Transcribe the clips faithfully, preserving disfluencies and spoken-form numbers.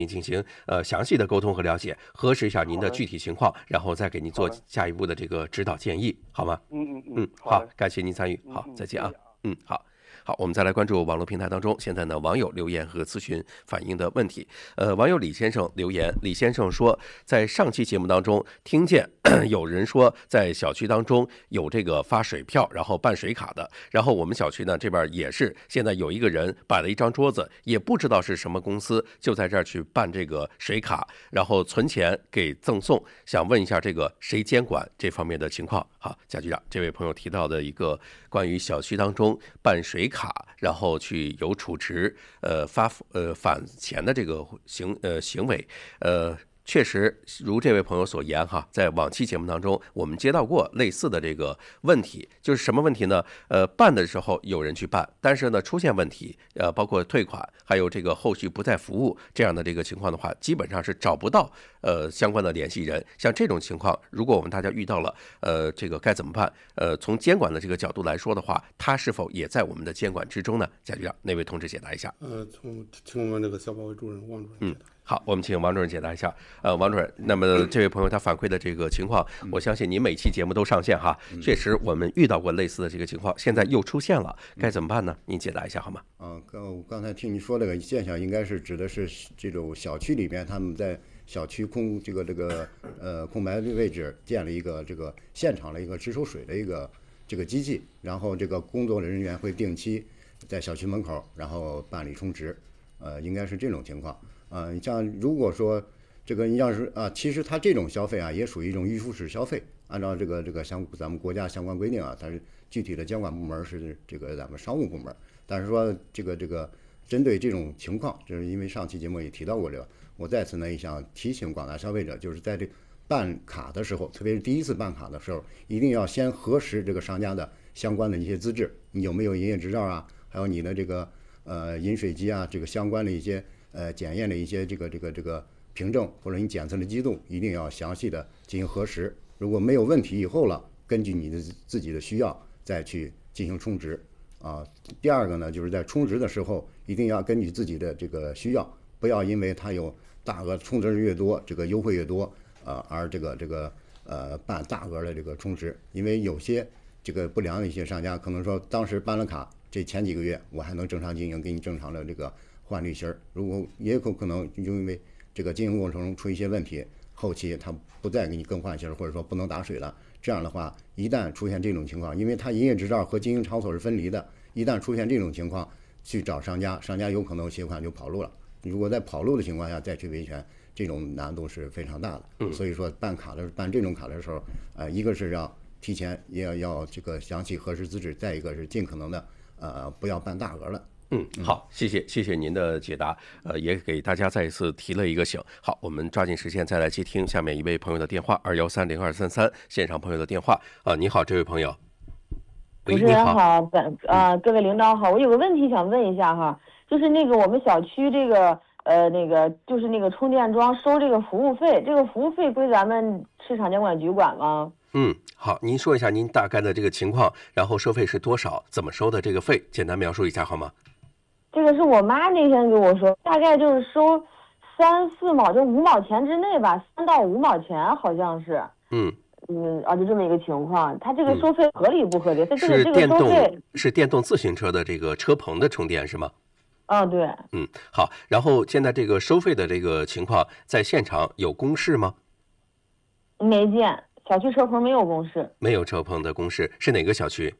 您进行呃详细的沟通和了解，核实一下您的具体情况，然后再给您做下一步的这个指导建议，好吗？ 嗯嗯嗯，好，感谢您参与，好，再见啊。嗯，好。好，我们再来关注网络平台当中，现在呢网友留言和咨询反映的问题。呃，网友李先生留言，李先生说，在上期节目当中听见有人说在小区当中有这个发水票，然后办水卡的，然后我们小区呢这边也是，现在有一个人摆了一张桌子，也不知道是什么公司，就在这儿去办这个水卡，然后存钱给赠送。想问一下这个谁监管这方面的情况？好，贾局长，这位朋友提到的一个关于小区当中办水卡，然后去有储值，呃发呃返钱的这个行呃行为，呃。确实，如这位朋友所言哈，在往期节目当中，我们接到过类似的这个问题，就是什么问题呢？呃，办的时候有人去办，但是呢出现问题，呃，包括退款，还有这个后续不再服务这样的这个情况的话，基本上是找不到呃相关的联系人。像这种情况，如果我们大家遇到了，呃，这个该怎么办？呃，从监管的这个角度来说的话，它是否也在我们的监管之中呢？贾局长，那位同志解答一下。 呃，从请我们这个消保委主任王主任解答。 嗯好，我们请王主任解答一下。呃，王主任，那么这位朋友他反馈的这个情况，我相信您每期节目都上线哈，确实我们遇到过类似的这个情况，现在又出现了，该怎么办呢？您解答一下好吗？ 啊，刚我刚才听你说这个现象，应该是指的是这种小区里边，他们在小区空这个这个呃空白的位置建了一个这个现场的一个直收水的一个这个机器，然后这个工作人员会定期在小区门口然后办理充值，呃，应该是这种情况。啊，你像如果说这个你要是啊，其实它这种消费啊，也属于一种预付式消费。按照这个这个相咱们国家相关规定啊，它是具体的监管部门是这个咱们商务部门。但是说这个这个针对这种情况，就是因为上期节目也提到过这个，我再次呢也想提醒广大消费者，就是在这办卡的时候，特别是第一次办卡的时候，一定要先核实这个商家的相关的一些资质，你有没有营业执照啊，还有你的这个呃饮水机啊，这个相关的一些。呃，检验的一些这个这个这个凭证或者你检测的机动，一定要详细的进行核实。如果没有问题以后了，根据你的自己的需要再去进行充值啊。第二个呢，就是在充值的时候，一定要根据自己的这个需要，不要因为它有大额充值越多，这个优惠越多啊，而这个这个呃办大额的这个充值。因为有些这个不良的一些商家可能说，当时办了卡，这前几个月我还能正常经营，给你正常的这个。换滤芯儿，如果也有可能就因为这个经营过程中出一些问题，后期他不再给你更换芯儿，或者说不能打水了。这样的话，一旦出现这种情况，因为他营业执照和经营场所是分离的，一旦出现这种情况，去找商家，商家有可能携款就跑路了。如果在跑路的情况下再去维权，这种难度是非常大的。嗯，所以说办卡的办这种卡的时候，呃，一个是要提前也要要这个详细核实资质，再一个是尽可能的呃不要办大额了。 嗯，好，谢谢，谢谢您的解答，呃，也给大家再一次提了一个醒。好，我们抓紧时间再来接听下面一位朋友的电话，二幺三零二三三，现场朋友的电话。啊、呃，你好，这位朋友。 主持人好，本呃各位领导好，我有个问题想问一下哈，就是那个我们小区这个呃那个就是那个充电桩收这个服务费，这个服务费归咱们市场监管局管吗？ 嗯，好，您说一下您大概的这个情况，然后收费是多少，怎么收的这个费，简单描述一下好吗？ 这个是我妈那天给我说，大概就是收三四毛，就五毛钱之内吧，三到五毛钱好像是。 嗯嗯，啊，就这么一个情况。它这个收费合理不合理？它、嗯、这个是电动这个收费是电动自行车的这个车棚的充电是吗？ 啊，对。 嗯，好。然后现在这个收费的这个情况，在现场有公示吗？ 没见，小区车棚没有公示。 没有车棚的公示，是哪个小区？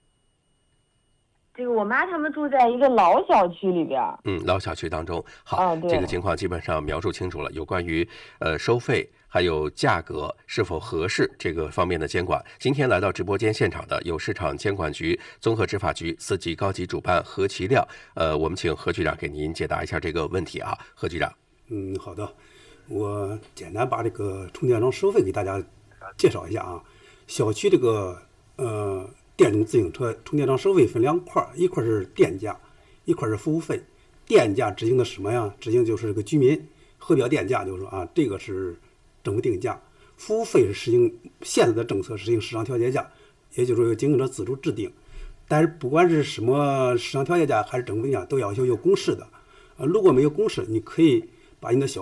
这个我妈他们住在一个老小区里边， 嗯，老小区当中。好， 啊、对， 这个情况基本上描述清楚了。有关于呃收费还有价格是否合适这个方面的监管。今天来到直播间现场的有市场监管局综合执法局四级高级主办何其亮，呃，我们请何局长给您解答一下这个问题啊，何局长。 嗯，好的，我简单把这个充电桩收费给大家介绍一下啊。小区这个呃。电动自行车充电桩收费分两块，一块是电价，一块是服务费。电价执行的什么呀？执行就是这个居民核标电价，就是说啊，这个是政府定价。服务费是实行现在的政策，实行市场调节价，也就是说经营者自主制定。但是不管是什么市场调节价还是政府定价，都要求有公示的。呃，如果没有公示，你可以把你的小